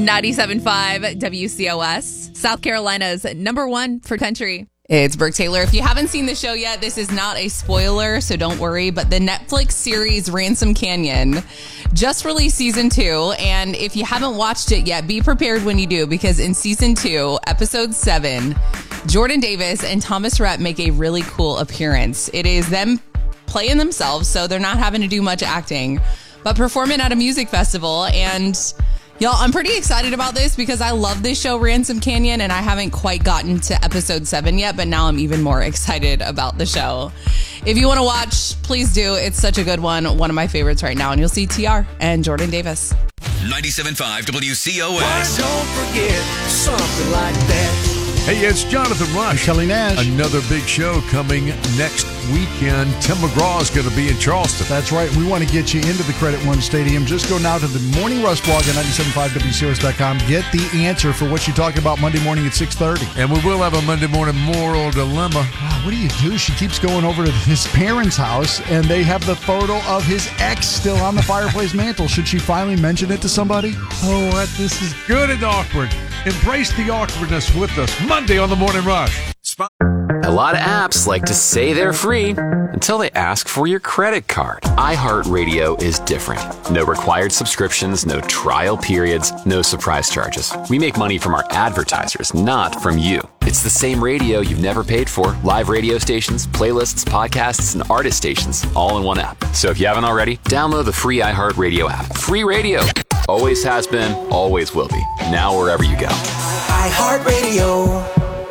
97.5 WCOS, South Carolina's #1 for country. It's Brooke Taylor. If you haven't seen the show yet, this is not a spoiler, so don't worry. But the Netflix series Ransom Canyon just released season 2. And if you haven't watched it yet, be prepared when you do, because in season 2, episode 7, Jordan Davis and Thomas Rhett make a really cool appearance. It is them playing themselves, so they're not having to do much acting, but performing at a music festival. And y'all, I'm pretty excited about this because I love this show, Ransom Canyon, and I haven't quite gotten to episode 7 yet, but now I'm even more excited about the show. If you want to watch, please do. It's such a good one of my favorites right now, and you'll see TR and Jordan Davis. 97.5 WCOS. Don't forget something like that. Hey, it's Jonathan Rush. Shelly Nash. Another big show coming next weekend. Tim McGraw is going to be in Charleston. That's right. We want to get you into the Credit One Stadium. Just go now to the Morning Rush blog at 975WCOS.com. Get the answer for what you talk about Monday morning at 6:30. And we will have a Monday morning moral dilemma. What do you do? She keeps going over to his parents' house, and they have the photo of his ex still on the fireplace mantle. Should she finally mention it to somebody? Oh, this is good and awkward. Embrace the awkwardness with us Monday on the Morning Rush. A lot of apps like to say they're free until they ask for your credit card. iHeartRadio is different. No required subscriptions, no trial periods, no surprise charges. We make money from our advertisers, not from you. It's the same radio you've never paid for. Live radio stations, playlists, podcasts, and artist stations, all in one app. So if you haven't already, download the free iHeartRadio app. Free radio. Always has been, always will be. Now wherever you go. iHeartRadio.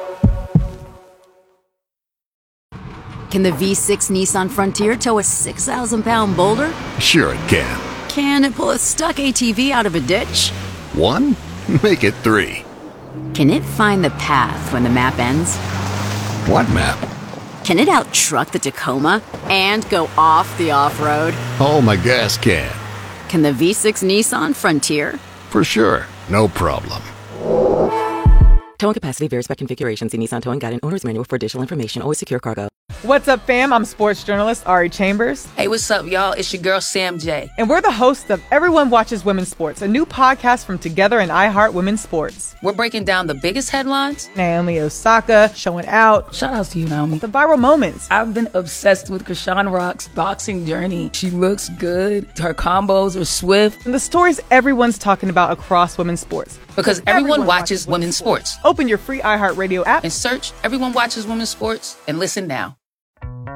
Can the V6 Nissan Frontier tow a 6,000-pound boulder? Sure it can. Can it pull a stuck ATV out of a ditch? 1? Make it 3. Can it find the path when the map ends? What map? Can it out-truck the Tacoma and go off the off-road? Oh, my gas can. Can the V6 Nissan Frontier? For sure. No problem. Towing capacity varies by configuration. See Nissan Towing Guide and Owner's Manual for additional information. Always secure cargo. What's up, fam? I'm sports journalist Ari Chambers. Hey, what's up, y'all? It's your girl, Sam J. And we're the hosts of Everyone Watches Women's Sports, a new podcast from Together and iHeart Women's Sports. We're breaking down the biggest headlines. Naomi Osaka showing out. Shout out to you, Naomi. The viral moments. I've been obsessed with Krishan Rock's boxing journey. She looks good. Her combos are swift. And the stories everyone's talking about across women's sports. Because everyone watches women's sports. Open your free iHeartRadio app and search Everyone Watches Women's Sports and listen now.